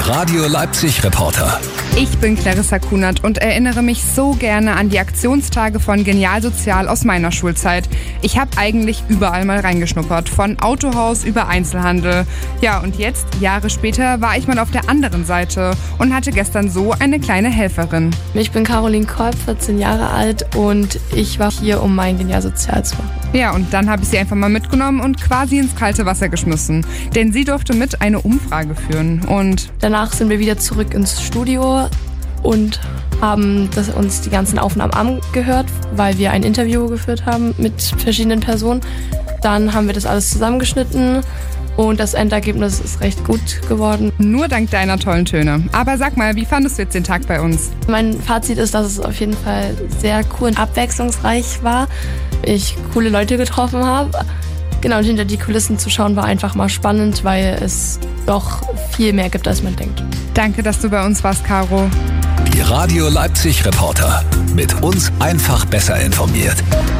Radio Leipzig Reporter. Ich bin Clarissa Kunert und erinnere mich so gerne an die Aktionstage von Genial Sozial aus meiner Schulzeit. Ich habe eigentlich überall mal reingeschnuppert, von Autohaus über Einzelhandel. Ja, und jetzt, Jahre später, war ich mal auf der anderen Seite und hatte gestern so eine kleine Helferin. Ich bin Caroline Kolb, 14 Jahre alt und ich war hier, um mein Genial Sozial zu machen. Ja, und dann habe ich sie einfach mal mitgenommen und quasi ins kalte Wasser geschmissen. Denn sie durfte mit eine Umfrage führen. Und danach sind wir wieder zurück ins Studio und haben uns die ganzen Aufnahmen angehört, weil wir ein Interview geführt haben mit verschiedenen Personen. Dann haben wir das alles zusammengeschnitten und das Endergebnis ist recht gut geworden. Nur dank deiner tollen Töne. Aber sag mal, wie fandest du jetzt den Tag bei uns? Mein Fazit ist, dass es auf jeden Fall sehr cool und abwechslungsreich war. Ich coole Leute getroffen habe. Genau, und hinter die Kulissen zu schauen war einfach mal spannend, weil es doch viel mehr gibt, als man denkt. Danke, dass du bei uns warst, Caro. Die Radio Leipzig Reporter. Mit uns einfach besser informiert.